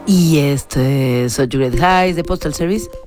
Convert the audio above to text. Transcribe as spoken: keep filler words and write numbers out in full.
Y esto es Such Great Highs de Postal Service.